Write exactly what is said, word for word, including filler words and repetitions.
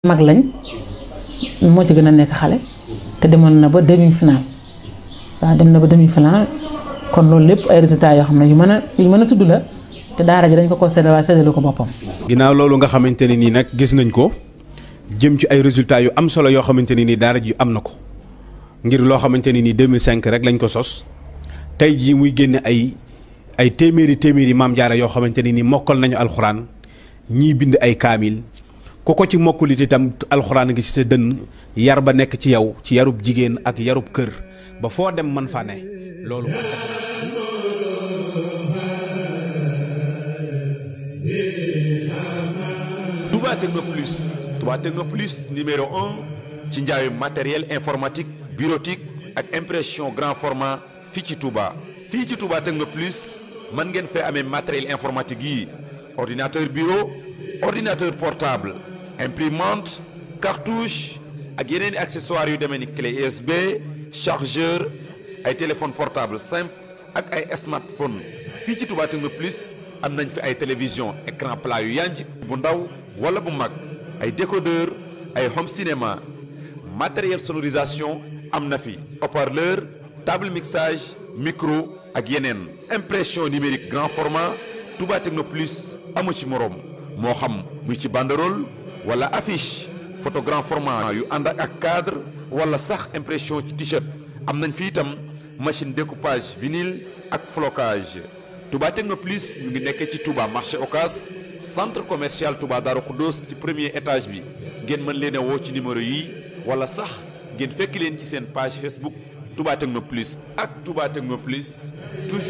mag lañ moo ci gën a nekk xale te demoon na ba demi final waaw dem na ba demi final kon loolu lépp ay résultats yoo xam ne yu mën a yu mën a tudd la te daara ji dañ ko ko séddale waaye séddale ko boppam. ginnaaw loolu nga xamante ne nii nag gis nañ ko jëm ci ay résultats yu am solo yoo xamante ne nii daara ji am na ko ngir loo xamante ne nii deux mille cinq rek lañ ko sos tey jii muy génne ay ay téeméeri téeméeri maam jaara yoo xamante ne nii mokkal nañu alxuraan ñii bind ay kaamil. ku ko ci mokkulit itam alxuraan ngi ci sa dënn yar ba nekk ci yow ci yarub jigéen ak yarub kër ba foo dem man fa ne loolu kon def Touba Techno Plus Touba Techno Plus numéro un ci njaayu matériel informatique bureautique ak impression grand format fii ci Touba fii ci Touba Techno Plus mën ngeen fee amee matériel informatique yi ordinateur bureau ordinateur portable imprimante cartouche ak yeneen i accessoires yu demee ni clé U S B chargeur ay téléphone portable simple ak ay smartphone fii ci Touba Techno Plus am nañ fi ay télévision écran plat yu yanj bu ndaw wala bu mag ay décodeur ay home cinéma matériel sonorisation am na fi haut-parleur table mixage micro ak yeneen impression numérique grand format Touba Techno Plus amu ci moroom moo xam muy ci banderole wala affiche photo grand format yu ànd ak cadre wala sax impression ci t-shirt am nañ fi itam machine découpage vinyle ak flocage Touba Techno Plus ñu ngi nekkee ci Touba marché Ocass centre commercial Touba Darou Khoudoss ci premier étage bi ngeen mën leen a woo ci numéro yi wala sax ngeen fekk leen ci seen page Facebook Touba Techno Plus ak Touba Techno Plus toujours